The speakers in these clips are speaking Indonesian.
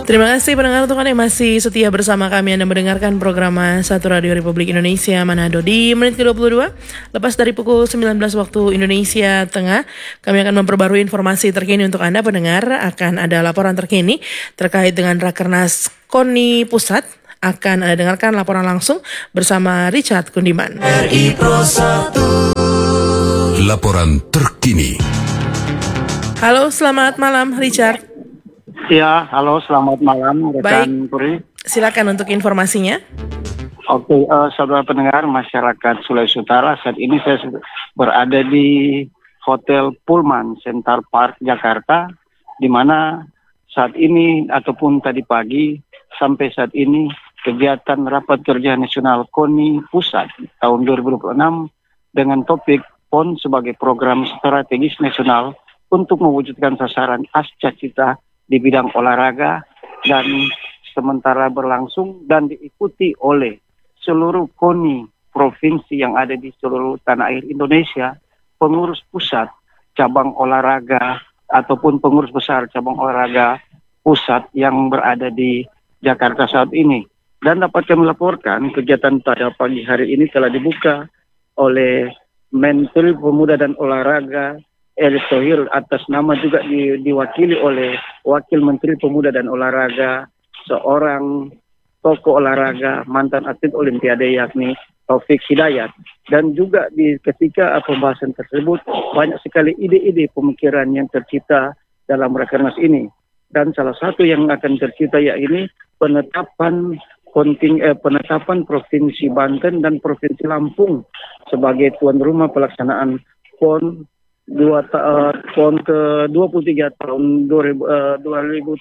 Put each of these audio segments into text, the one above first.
Terima kasih pendengar untuk Anda yang masih setia bersama kami. Anda mendengarkan program Satu Radio Republik Indonesia Manado di menit ke-22. Lepas dari pukul 19 waktu Indonesia Tengah, kami akan memperbarui informasi terkini untuk Anda pendengar. Akan ada laporan terkini terkait dengan Rakernas KONI Pusat. Akan Anda dengarkan laporan langsung bersama Richard Kundiman. RI Pro 1. Laporan terkini. Halo, selamat malam Richard. Ya, halo, selamat malam rekan Puri. Silakan untuk informasinya. Oke, saudara pendengar masyarakat Sulawesi Utara, saat ini saya berada di Hotel Pullman Center Park Jakarta, di mana saat ini ataupun tadi pagi sampai saat ini kegiatan Rapat Kerja Nasional KONI Pusat tahun 2026 dengan topik PON sebagai program strategis nasional untuk mewujudkan sasaran pasca cita di bidang olahraga dan sementara berlangsung dan diikuti oleh seluruh KONI provinsi yang ada di seluruh tanah air Indonesia, pengurus pusat cabang olahraga ataupun pengurus besar cabang olahraga pusat yang berada di Jakarta saat ini. Dan dapat kami laporkan kegiatan pada pagi hari ini telah dibuka oleh Menteri Pemuda dan Olahraga Erick Thohir, atas nama juga diwakili oleh Wakil Menteri Pemuda dan Olahraga, seorang tokoh olahraga mantan atlet Olimpiade yakni Taufik Hidayat. Dan juga ketika pembahasan tersebut banyak sekali ide-ide pemikiran yang tercipta dalam Rakernas ini. Dan salah satu yang akan tercipta yakni penetapan Provinsi Banten dan Provinsi Lampung sebagai tuan rumah pelaksanaan PON PON ke-23 tahun 2032,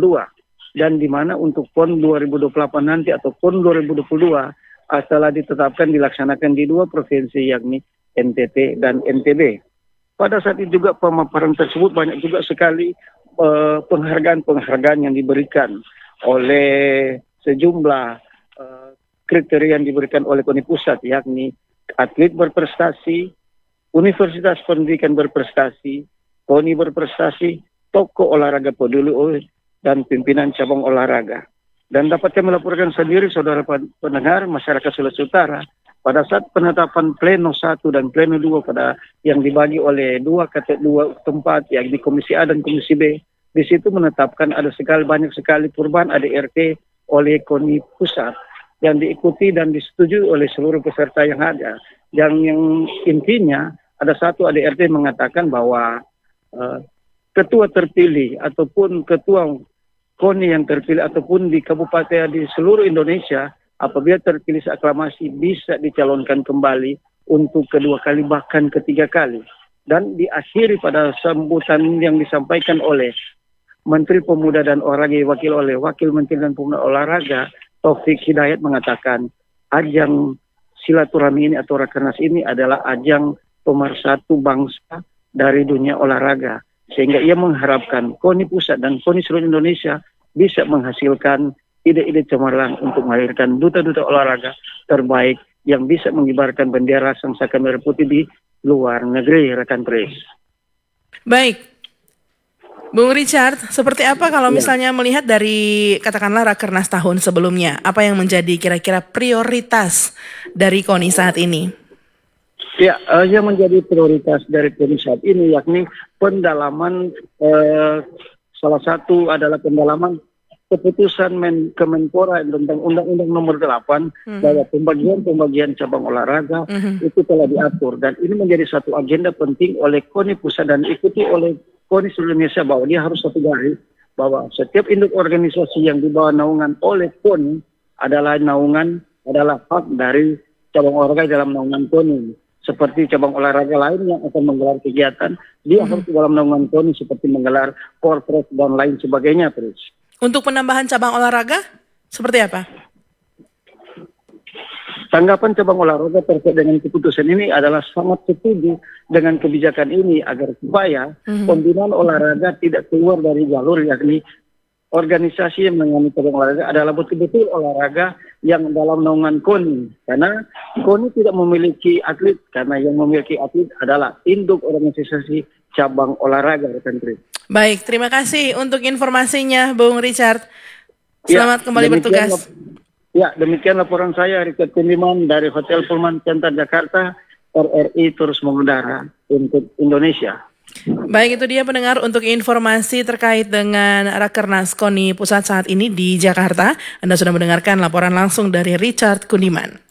dan di mana untuk PON 2028 nanti atau PON 2022 telah ditetapkan dilaksanakan di dua provinsi yakni NTT dan NTB. Pada saat itu juga pemaparan tersebut banyak juga sekali penghargaan yang diberikan oleh sejumlah kriteria yang diberikan oleh KONI Pusat, yakni atlet berprestasi, Universitas Pendidikan berprestasi, KONI berprestasi, tokoh olahraga peduli dan pimpinan cabang olahraga. Dan dapat kami laporkan sendiri saudara pendengar masyarakat Sulawesi Utara, pada saat penetapan pleno 1 dan pleno 2 pada yang dibagi oleh dua tempat yakni Komisi A dan Komisi B, di situ menetapkan ada banyak sekali perubahan ADRT oleh KONI Pusat yang diikuti dan disetujui oleh seluruh peserta yang ada. Yang intinya ada satu ADRT mengatakan bahwa ketua terpilih ataupun ketua KONI yang terpilih ataupun di kabupaten di seluruh Indonesia apabila terpilih seaklamasi bisa dicalonkan kembali untuk kedua kali bahkan ketiga kali. Dan diakhiri pada sambutan yang disampaikan oleh Menteri Pemuda dan Olahraga diwakil oleh Wakil Menteri dan Pemuda Olahraga Taufik Hidayat mengatakan ajang silaturahmi ini atau Rakernas ini adalah ajang pemersatu bangsa dari dunia olahraga, sehingga ia mengharapkan KONI Pusat dan KONI seluruh Indonesia bisa menghasilkan ide-ide cemerlang untuk melahirkan duta-duta olahraga terbaik yang bisa mengibarkan bendera Sang Saka Merah Putih di luar negeri, rekan Pres. Baik, Bung Richard, seperti apa kalau misalnya melihat dari katakanlah Rakernas tahun sebelumnya, apa yang menjadi kira-kira prioritas dari KONI saat ini? Ya, yang menjadi prioritas dari KONI saat ini yakni pendalaman, salah satu adalah pendalaman keputusan Kemenpora tentang Undang-Undang Nomor 8 bahwa pembagian cabang olahraga itu telah diatur, dan ini menjadi satu agenda penting oleh KONI Pusat dan diikuti oleh KONI seluruh Indonesia, bahwa dia harus satu garis bahwa setiap induk organisasi yang dibawa naungan oleh KONI adalah hak dari cabang olahraga dalam naungan KONI. Seperti cabang olahraga lain yang akan menggelar kegiatan, dia harus dalam naungan KONI seperti menggelar korpres dan lain sebagainya, terus. Untuk penambahan cabang olahraga, seperti apa? Tanggapan cabang olahraga terkait dengan keputusan ini adalah sangat setuju dengan kebijakan ini agar supaya pembinaan olahraga tidak keluar dari jalur, yakni organisasi yang menangani cabang olahraga adalah betul-betul olahraga yang dalam naungan KONI. Karena KONI tidak memiliki atlet, karena yang memiliki atlet adalah induk organisasi cabang olahraga, rekan Tri. Baik, terima kasih untuk informasinya Bung Richard. Selamat kembali bertugas. Demikian laporan saya, Richard Kundiman dari Hotel Pullman Center Jakarta. RRI terus mengudara untuk Indonesia. Baik, itu dia pendengar untuk informasi terkait dengan Rakernas KONI Pusat saat ini di Jakarta. Anda sudah mendengarkan laporan langsung dari Richard Kundiman.